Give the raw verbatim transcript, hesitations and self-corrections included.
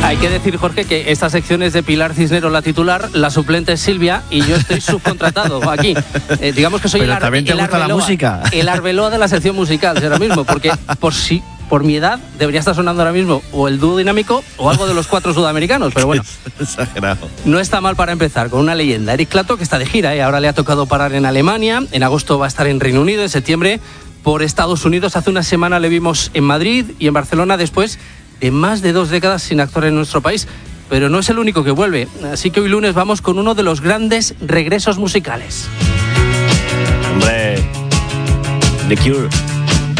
Hay que decir, Jorge, que esta sección es de Pilar Cisneros, la titular, la suplente es Silvia y yo estoy subcontratado aquí. Eh, digamos que soy Pero el, ar- también te el gusta la Arbeloa, música. el Arbeloa de la sección musical, ahora mismo, porque por si por mi edad debería estar sonando ahora mismo o el dúo dinámico o algo de los cuatro sudamericanos, pero bueno. Exagerado. No está mal para empezar, con una leyenda. Eric Clapton, que está de gira, ¿eh? Ahora le ha tocado parar en Alemania, en agosto va a estar en Reino Unido, en septiembre por Estados Unidos. Hace una semana le vimos en Madrid y en Barcelona después de más de dos décadas sin actuar en nuestro país. Pero no es el único que vuelve, así que hoy lunes vamos con uno de los grandes regresos musicales. Hombre, The Cure.